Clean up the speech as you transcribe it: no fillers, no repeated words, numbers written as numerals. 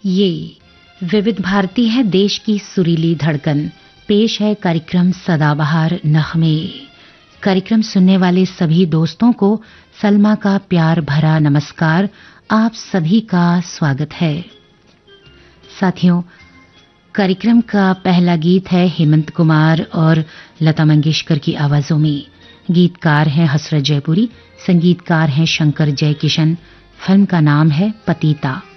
ये विविध भारती है, देश की सुरीली धड़कन। पेश है कार्यक्रम सदाबहार नगमे। कार्यक्रम सुनने वाले सभी दोस्तों को सलमा का प्यार भरा नमस्कार। आप सभी का स्वागत है। साथियों, कार्यक्रम का पहला गीत है हेमंत कुमार और लता मंगेशकर की आवाजों में। गीतकार हैं हसरत जयपुरी, संगीतकार हैं शंकर जयकिशन। फिल्म का नाम है पतिता।